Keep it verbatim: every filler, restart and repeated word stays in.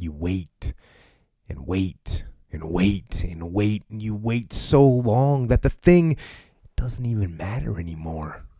you wait and wait and wait and wait, and you wait so long that the thing doesn't even matter anymore.